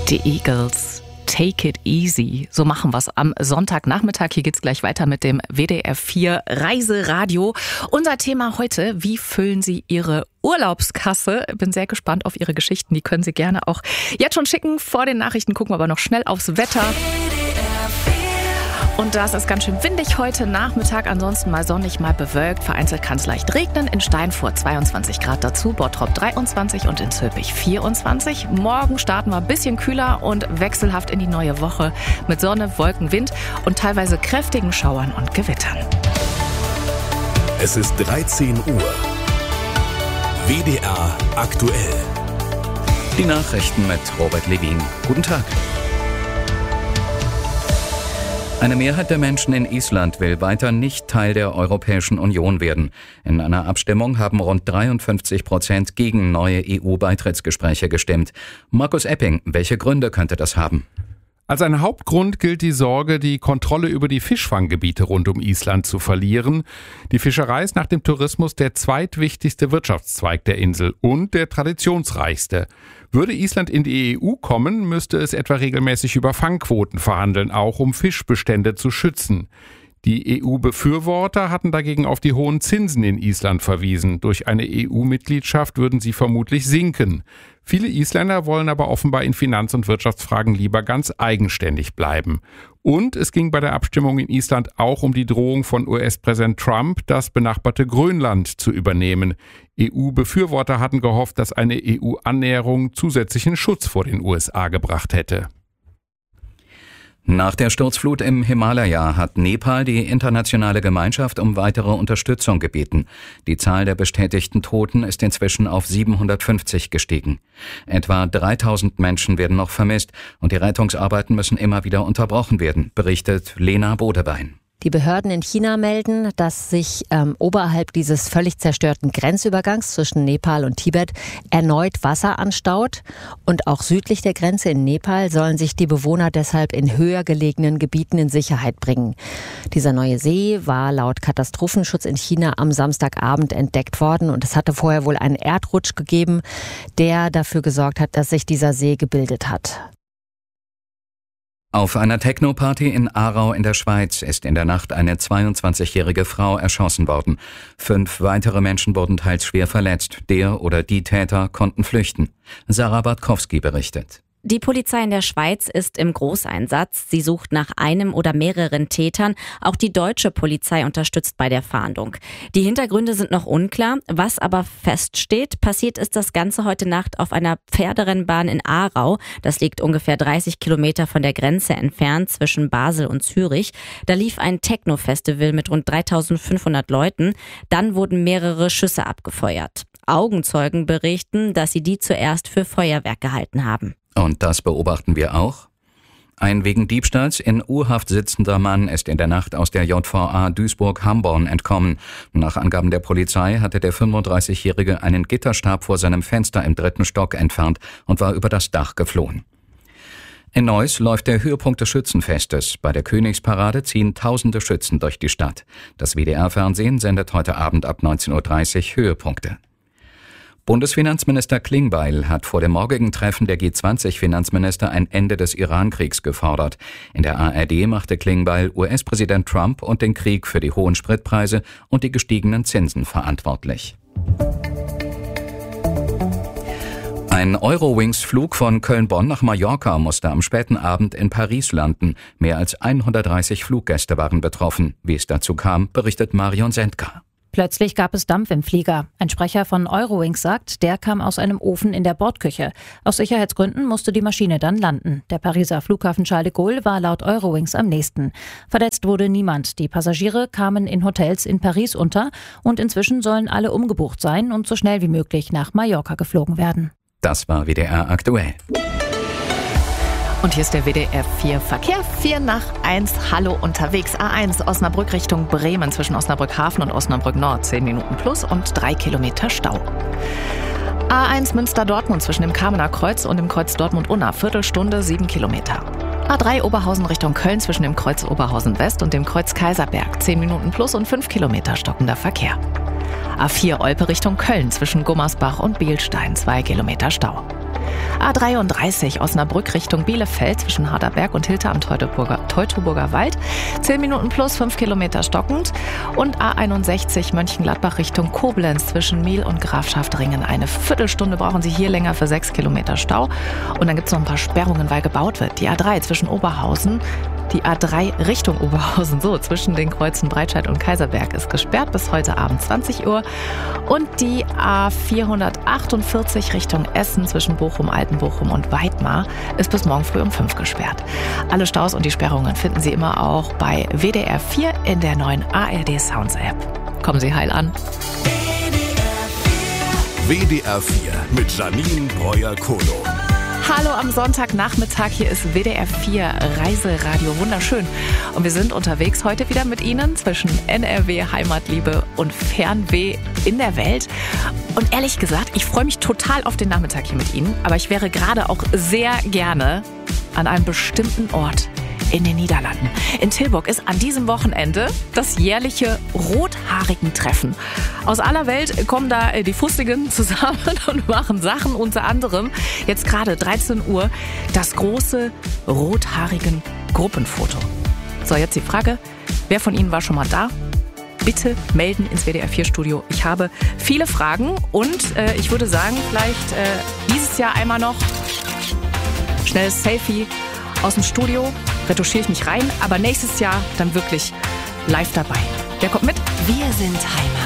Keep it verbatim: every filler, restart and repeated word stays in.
Die Eagles, take it easy. So machen wir's am Sonntagnachmittag. Hier geht's gleich weiter mit dem W D R vier Reiseradio. Unser Thema heute: Wie füllen Sie Ihre Urlaubskasse? Bin sehr gespannt auf Ihre Geschichten. Die können Sie gerne auch jetzt schon schicken. Vor den Nachrichten gucken wir aber noch schnell aufs Wetter. Und das ist ganz schön windig heute Nachmittag, ansonsten mal sonnig, mal bewölkt. Vereinzelt kann es leicht regnen. In Steinfurt zweiundzwanzig Grad dazu, Bottrop dreiundzwanzig und in Zülpich vierundzwanzig. Morgen starten wir ein bisschen kühler und wechselhaft in die neue Woche mit Sonne, Wolken, Wind und teilweise kräftigen Schauern und Gewittern. Es ist dreizehn Uhr. W D R aktuell. Die Nachrichten mit Robert Levin. Guten Tag. Eine Mehrheit der Menschen in Island will weiter nicht Teil der Europäischen Union werden. In einer Abstimmung haben rund dreiundfünfzig Prozent gegen neue E U-Beitrittsgespräche gestimmt. Markus Epping, welche Gründe könnte das haben? Als ein Hauptgrund gilt die Sorge, die Kontrolle über die Fischfanggebiete rund um Island zu verlieren. Die Fischerei ist nach dem Tourismus der zweitwichtigste Wirtschaftszweig der Insel und der traditionsreichste. Würde Island in die E U kommen, müsste es etwa regelmäßig über Fangquoten verhandeln, auch um Fischbestände zu schützen. Die E U-Befürworter hatten dagegen auf die hohen Zinsen in Island verwiesen. Durch eine E U-Mitgliedschaft würden sie vermutlich sinken. Viele Isländer wollen aber offenbar in Finanz- und Wirtschaftsfragen lieber ganz eigenständig bleiben. Und es ging bei der Abstimmung in Island auch um die Drohung von U S-Präsident Trump, das benachbarte Grönland zu übernehmen. E U-Befürworter hatten gehofft, dass eine E U-Annäherung zusätzlichen Schutz vor den U S A gebracht hätte. Nach der Sturzflut im Himalaya hat Nepal die internationale Gemeinschaft um weitere Unterstützung gebeten. Die Zahl der bestätigten Toten ist inzwischen auf siebenhundertfünfzig gestiegen. Etwa dreitausend Menschen werden noch vermisst und die Rettungsarbeiten müssen immer wieder unterbrochen werden, berichtet Lena Bodebein. Die Behörden in China melden, dass sich ähm, oberhalb dieses völlig zerstörten Grenzübergangs zwischen Nepal und Tibet erneut Wasser anstaut. Und auch südlich der Grenze in Nepal sollen sich die Bewohner deshalb in höher gelegenen Gebieten in Sicherheit bringen. Dieser neue See war laut Katastrophenschutz in China am Samstagabend entdeckt worden. Und es hatte vorher wohl einen Erdrutsch gegeben, der dafür gesorgt hat, dass sich dieser See gebildet hat. Auf einer Techno-Party in Aarau in der Schweiz ist in der Nacht eine zweiundzwanzigjährige Frau erschossen worden. Fünf weitere Menschen wurden teils schwer verletzt. Der oder die Täter konnten flüchten. Sarah Bartkowski berichtet. Die Polizei in der Schweiz ist im Großeinsatz. Sie sucht nach einem oder mehreren Tätern. Auch die deutsche Polizei unterstützt bei der Fahndung. Die Hintergründe sind noch unklar. Was aber feststeht, passiert ist das Ganze heute Nacht auf einer Pferderennbahn in Aarau. Das liegt ungefähr dreißig Kilometer von der Grenze entfernt zwischen Basel und Zürich. Da lief ein Techno-Festival mit rund dreitausendfünfhundert Leuten. Dann wurden mehrere Schüsse abgefeuert. Augenzeugen berichten, dass sie die zuerst für Feuerwerk gehalten haben. Und das beobachten wir auch. Ein wegen Diebstahls in U-Haft sitzender Mann ist in der Nacht aus der J V A Duisburg-Hamborn entkommen. Nach Angaben der Polizei hatte der fünfunddreißigjährige einen Gitterstab vor seinem Fenster im dritten Stock entfernt und war über das Dach geflohen. In Neuss läuft der Höhepunkt des Schützenfestes. Bei der Königsparade ziehen tausende Schützen durch die Stadt. Das W D R-Fernsehen sendet heute Abend ab neunzehn Uhr dreißig Höhepunkte. Bundesfinanzminister Klingbeil hat vor dem morgigen Treffen der G zwanzig Finanzminister ein Ende des Iran-Kriegs gefordert. In der A R D machte Klingbeil U S-Präsident Trump und den Krieg für die hohen Spritpreise und die gestiegenen Zinsen verantwortlich. Ein Eurowings-Flug von Köln-Bonn nach Mallorca musste am späten Abend in Paris landen. Mehr als hundertdreißig Fluggäste waren betroffen. Wie es dazu kam, berichtet Marion Sendka. Plötzlich gab es Dampf im Flieger. Ein Sprecher von Eurowings sagt, der kam aus einem Ofen in der Bordküche. Aus Sicherheitsgründen musste die Maschine dann landen. Der Pariser Flughafen Charles de Gaulle war laut Eurowings am nächsten. Verletzt wurde niemand. Die Passagiere kamen in Hotels in Paris unter und inzwischen sollen alle umgebucht sein und so schnell wie möglich nach Mallorca geflogen werden. Das war W D R aktuell. Und hier ist der W D R vier Verkehr. vier nach eins. Hallo unterwegs. A eins Osnabrück Richtung Bremen zwischen Osnabrück Hafen und Osnabrück Nord. zehn Minuten plus und drei Kilometer Stau. A eins Münster-Dortmund zwischen dem Kamener Kreuz und dem Kreuz Dortmund-Unna. Viertelstunde, sieben Kilometer. A drei Oberhausen Richtung Köln zwischen dem Kreuz Oberhausen West und dem Kreuz Kaiserberg. zehn Minuten plus und fünf Kilometer stockender Verkehr. A vier Olpe Richtung Köln zwischen Gummersbach und Bielstein. zwei Kilometer Stau. A dreiunddreißig Osnabrück Richtung Bielefeld zwischen Harderberg und Hilter am Teutoburger, Teutoburger Wald. zehn Minuten plus, fünf Kilometer stockend. Und A einundsechzig Mönchengladbach Richtung Koblenz zwischen Miel und Grafschaftringen. Eine Viertelstunde brauchen Sie hier länger für sechs Kilometer Stau. Und dann gibt es noch ein paar Sperrungen, weil gebaut wird. Die A drei zwischen Oberhausen, die A drei Richtung Oberhausen, so zwischen den Kreuzen Breitscheid und Kaiserberg ist gesperrt bis heute Abend zwanzig Uhr. Und die A vierhundertachtundvierzig Richtung Essen zwischen Bochum, Altenbochum und Weidmar ist bis morgen früh um fünf gesperrt. Alle Staus und die Sperrungen finden Sie immer auch bei W D R vier in der neuen A R D Sounds App. Kommen Sie heil an. W D R vier mit Janine Breuer-Kolo. Hallo am Sonntagnachmittag, hier ist W D R vier Reiseradio, wunderschön. Und wir sind unterwegs heute wieder mit Ihnen zwischen N R W, Heimatliebe und Fernweh in der Welt. Und ehrlich gesagt, ich freue mich total auf den Nachmittag hier mit Ihnen, aber ich wäre gerade auch sehr gerne an einem bestimmten Ort in den Niederlanden. In Tilburg ist an diesem Wochenende das jährliche Rothaarigen-Treffen. Aus aller Welt kommen da die Fustigen zusammen und machen Sachen, unter anderem jetzt gerade dreizehn Uhr das große Rothaarigen-Gruppenfoto. So, jetzt die Frage, wer von Ihnen war schon mal da? Bitte melden ins W D R vier Studio. Ich habe viele Fragen und äh, ich würde sagen, vielleicht äh, dieses Jahr einmal noch schnelles Selfie aus dem Studio, retuschiere ich mich rein, aber nächstes Jahr dann wirklich live dabei. Wer kommt mit? Wir sind Heimat.